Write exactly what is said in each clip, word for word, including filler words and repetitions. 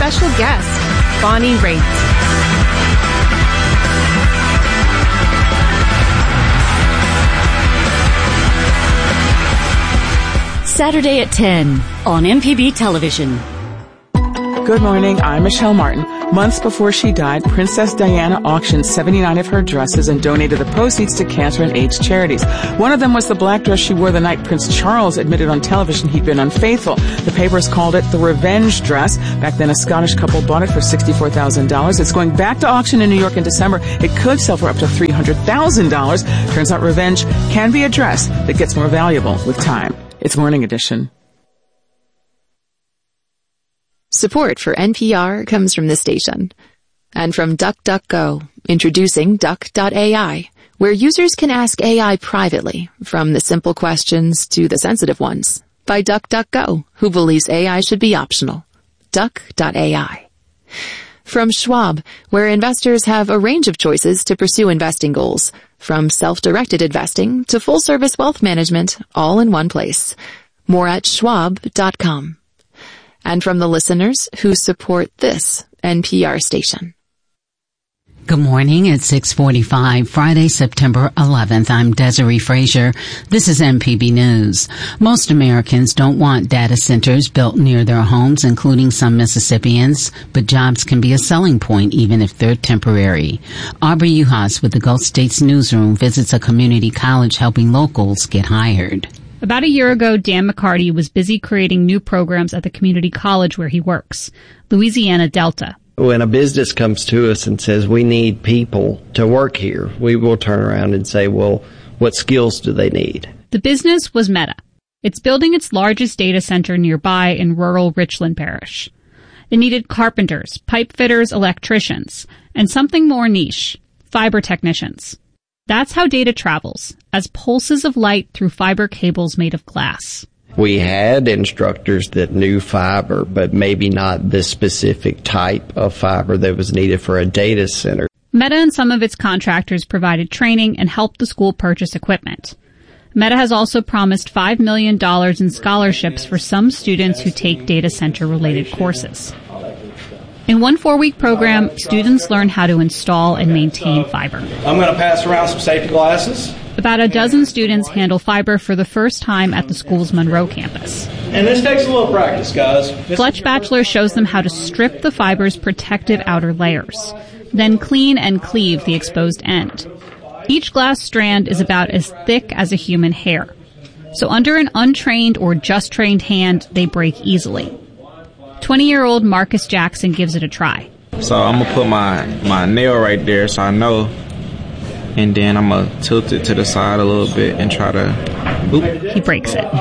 special guest, Bonnie Raitt. Saturday at ten on M P B Television. Good morning, I'm Michelle Martin. Months before she died, Princess Diana auctioned seventy-nine of her dresses and donated the proceeds to cancer and AIDS charities. One of them was the black dress she wore the night Prince Charles admitted on television he'd been unfaithful. The papers called it the revenge dress. Back then, a Scottish couple bought it for sixty-four thousand dollars. It's going back to auction in New York in December. It could sell for up to three hundred thousand dollars. Turns out revenge can be a dress that gets more valuable with time. It's Morning Edition. Support for N P R comes from this station. And from DuckDuckGo, introducing Duck dot A I, where users can ask A I privately, from the simple questions to the sensitive ones, by DuckDuckGo, who believes A I should be optional. Duck dot A I. From Schwab, where investors have a range of choices to pursue investing goals, from self-directed investing to full-service wealth management, all in one place. More at schwab dot com. And from the listeners who support this N P R station. Good morning. It's six forty-five, Friday, September eleventh. I'm Desiree Frazier. This is M P B News. Most Americans don't want data centers built near their homes, including some Mississippians, but jobs can be a selling point even if they're temporary. Aubrey Uhas with the Gulf States Newsroom visits a community college helping locals get hired. About a year ago, Dan McCarty was busy creating new programs at the community college where he works, Louisiana Delta. When a business comes to us and says we need people to work here, we will turn around and say, well, what skills do they need? The business was Meta. It's building its largest data center nearby in rural Richland Parish. It needed carpenters, pipe fitters, electricians, and something more niche, fiber technicians. That's how data travels, as pulses of light through fiber cables made of glass. We had instructors that knew fiber, but maybe not the specific type of fiber that was needed for a data center. Meta and some of its contractors provided training and helped the school purchase equipment. Meta has also promised five million dollars in scholarships for some students who take data center-related courses. In one four-week program, students learn how to install and maintain fiber. I'm going to pass around some safety glasses. About a dozen students handle fiber for the first time at the school's Monroe campus. And this takes a little practice, guys. This Fletch Batchelor shows them how to strip the fiber's protective outer layers, then clean and cleave the exposed end. Each glass strand is about as thick as a human hair. So under an untrained or just trained hand, they break easily. twenty-year-old Marcus Jackson gives it a try. So I'm going to put my, my nail right there so I know, and then I'm going to tilt it to the side a little bit and try to, oop. He breaks it.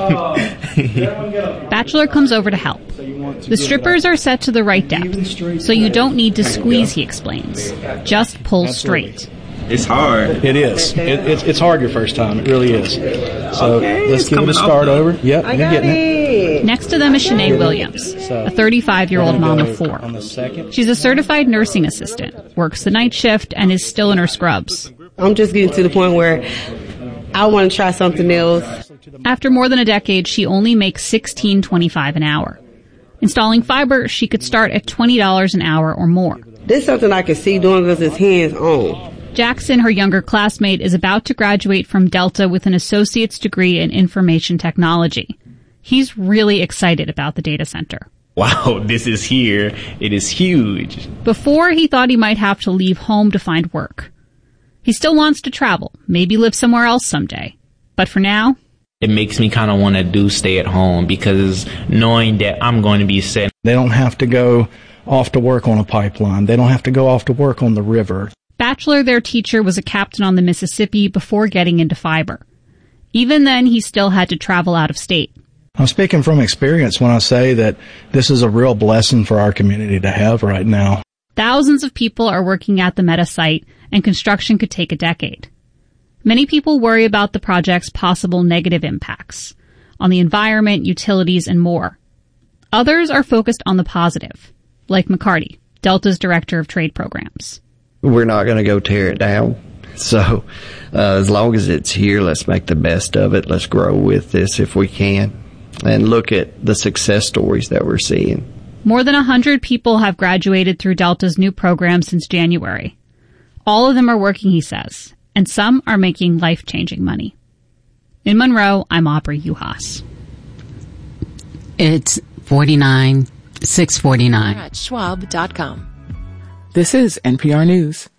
Batchelor comes over to help. The strippers are set to the right depth, so you don't need to squeeze, he explains. Just pull straight. It's hard. It is. It, it's, it's hard your first time. It really is. So okay, let's give it a start over. Yep, I you're got getting it. it. Next to them is Shanae Williams, a thirty-five-year-old mom of four. She's a certified nursing assistant, works the night shift, and is still in her scrubs. I'm just getting to the point where I want to try something else. After more than a decade, she only makes sixteen twenty-five an hour. Installing fiber, she could start at twenty dollars an hour or more. This is something I can see doing because it's hands-on. Jackson, her younger classmate, is about to graduate from Delta with an associate's degree in information technology. He's really excited about the data center. Wow, this is here. It is huge. Before, he thought he might have to leave home to find work. He still wants to travel, maybe live somewhere else someday. But for now, it makes me kind of want to do stay at home because knowing that I'm going to be set. They don't have to go off to work on a pipeline. They don't have to go off to work on the river. Batchelor, their teacher, was a captain on the Mississippi before getting into fiber. Even then, he still had to travel out of state. I'm speaking from experience when I say that this is a real blessing for our community to have right now. Thousands of people are working at the Meta site, and construction could take a decade. Many people worry about the project's possible negative impacts on the environment, utilities, and more. Others are focused on the positive, like McCarty, Delta's director of trade programs. We're not going to go tear it down. So uh, as long as it's here, let's make the best of it. Let's grow with this if we can and look at the success stories that we're seeing. More than one hundred people have graduated through Delta's new program since January. All of them are working, he says, and some are making life-changing money. In Monroe, I'm Aubrey Uhas. It's forty-nine, six forty-nine. At schwab dot com. This is N P R News.